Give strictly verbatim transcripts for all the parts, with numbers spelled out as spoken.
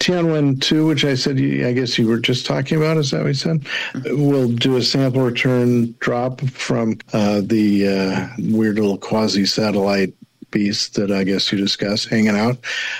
Tianwen two, which I said, I guess you were just talking about, is that what you said? Mm-hmm. We'll do a sample return drop from uh, the uh, weird little quasi-satellite beast that I guess you discussed, hanging out.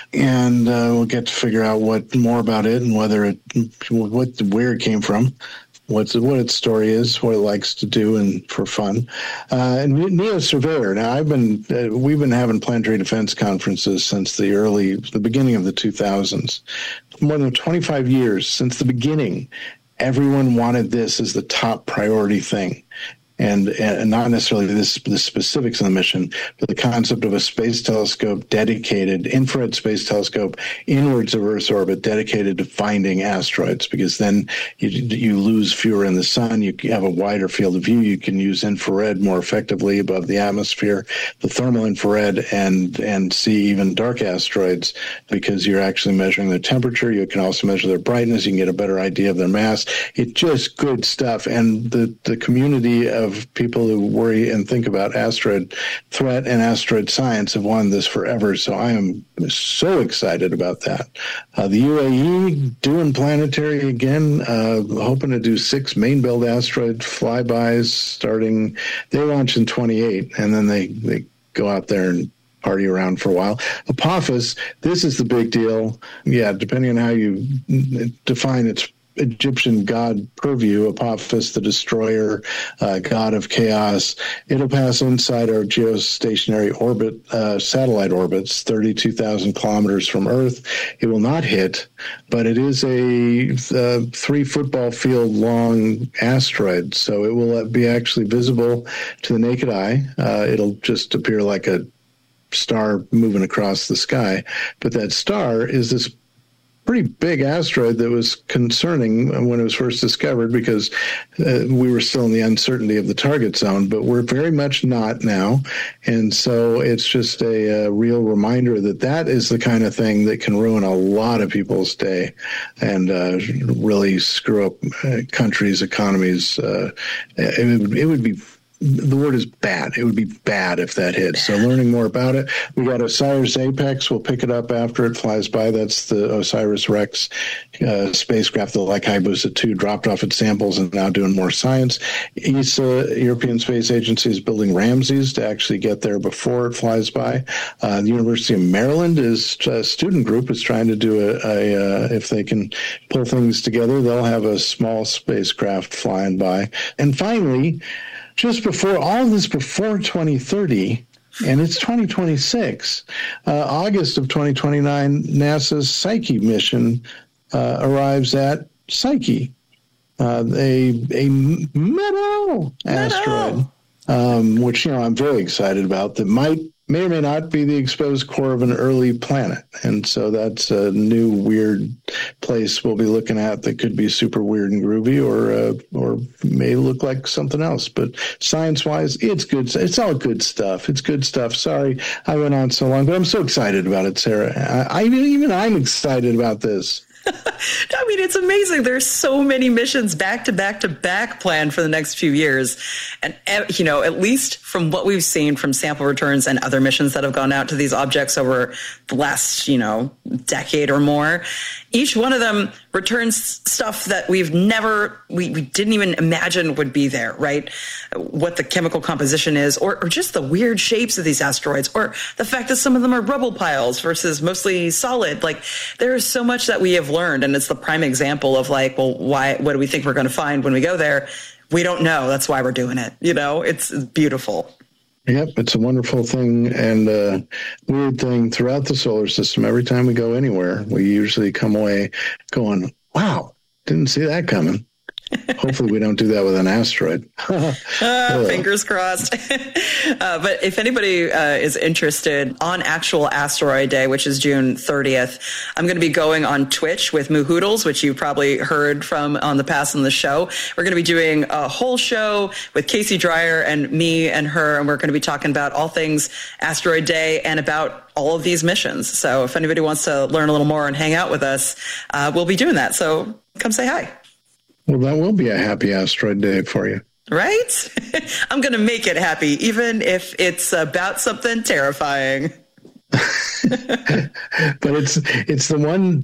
And uh, we'll get to figure out what more about it and whether it, what, where it came from. What's what its story is, what it likes to do, and for fun. Uh, and Neo Surveyor. Now, I've been uh, we've been having planetary defense conferences since the early, the beginning of the two thousands, more than twenty-five years since the beginning. Everyone wanted this as the top priority thing. And, and not necessarily this, the specifics of the mission, but the concept of a space telescope dedicated, infrared space telescope inwards of Earth's orbit, dedicated to finding asteroids, because then you, you lose fewer in the sun. You have a wider field of view. You can use infrared more effectively above the atmosphere, the thermal infrared, and, and see even dark asteroids because you're actually measuring their temperature. You can also measure their brightness. You can get a better idea of their mass. It's just good stuff. And the, the community of of people who worry and think about asteroid threat and asteroid science have wanted this forever. So I am so excited about that. Uh, the U A E doing planetary again, uh, hoping to do six main belt asteroid flybys starting, they launch in twenty-eight, and then they, they go out there and party around for a while. Apophis, this is the big deal. Yeah, depending on how you define its Egyptian god purview, Apophis, the destroyer, uh, god of chaos. It'll pass inside our geostationary orbit, uh, satellite orbits, thirty-two thousand kilometers from Earth. It will not hit, but it is a uh, three football field long asteroid, so it will be actually visible to the naked eye. Uh, it'll just appear like a star moving across the sky, but that star is this pretty big asteroid that was concerning when it was first discovered because uh, we were still in the uncertainty of the target zone, but we're very much not now. And so it's just a, a real reminder that that is the kind of thing that can ruin a lot of people's day and uh, really screw up uh, countries' economies. Uh, it, would, it would be The word is bad. It would be bad if that hit. So learning more about it. We got Osiris Apex. We'll pick it up after it flies by. That's the OSIRIS-REx uh, spacecraft that, like Hayabusa two, dropped off its samples and now doing more science. E S A, European Space Agency, is building Ramses to actually get there before it flies by. Uh, the University of Maryland is a student group is trying to do a, a uh, if they can pull things together, they'll have a small spacecraft flying by. And finally, just before all this, before twenty thirty, and it's twenty twenty-six, uh, August of twenty twenty-nine, NASA's Psyche mission uh, arrives at Psyche, uh, a a metal asteroid, um, which you know I'm very excited about. That might may or may not be the exposed core of an early planet, and so that's a new weird place we'll be looking at that could be super weird and groovy, or uh, or may look like something else. But science-wise, it's good. It's all good stuff. It's good stuff. Sorry I went on so long, but I'm so excited about it, Sarah. I, I even I'm excited about this. I mean, it's amazing. There's so many missions back to back to back planned for the next few years. And, you know, at least from what we've seen from sample returns and other missions that have gone out to these objects over the last, you know, decade or more, each one of them returns stuff that we've never, we, we didn't even imagine would be there, right? What the chemical composition is, or, or just the weird shapes of these asteroids, or the fact that some of them are rubble piles versus mostly solid. Like, there is so much that we have learned, and it's the prime example of like, well, why, what do we think we're going to find when we go there? We don't know. That's why we're doing it. You know, it's, it's beautiful. Yep, it's a wonderful thing and a weird thing throughout the solar system. Every time we go anywhere, we usually come away going, wow, didn't see that coming. Hopefully we don't do that with an asteroid. uh, fingers crossed. uh, but if anybody uh, is interested, on actual Asteroid Day, which is June thirtieth, I'm going to be going on Twitch with Moo Hoodles, which you've probably heard from on the past on the show. We're going to be doing a whole show with Casey Dreyer and me and her, and we're going to be talking about all things Asteroid Day and about all of these missions. So if anybody wants to learn a little more and hang out with us, uh, we'll be doing that. So come say hi. Well, that will be a happy asteroid day for you. Right? I'm going to make it happy, even if it's about something terrifying. But it's it's the one